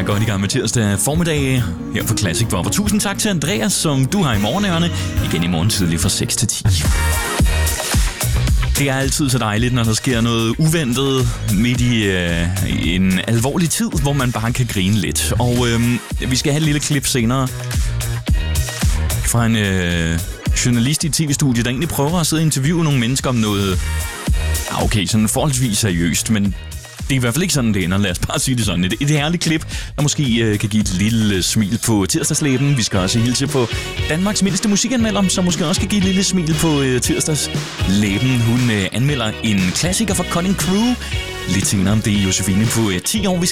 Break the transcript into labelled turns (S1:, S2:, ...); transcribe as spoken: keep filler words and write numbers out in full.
S1: godt i gang med tirsdag formiddag her på Classic Bopper. Tusind tak til Andreas, som du har i morgenørerne. Igen i morgen tidlig fra seks til ti. Det er altid så dejligt, når der sker noget uventet midt i øh, en alvorlig tid, hvor man bare kan grine lidt. Og øh, vi skal have et lille klip senere fra en øh, journalist i et tv-studie, der egentlig prøver at sidde og interviewe nogle mennesker om noget, okay, sådan forholdsvis seriøst, men det er i hvert fald ikke sådan, det ender. Lad os bare sige det sådan. Et, et herligt klip, der måske øh, kan give et lille smil på tirsdagslæben. Vi skal også hilse på Danmarks mildeste musikanmelder, som måske også kan give et lille smil på øh, tirsdagslæben. Hun øh, anmelder en klassiker fra Cutting Crew. Lidt senere om det er Josefine på øh, ti år. Vi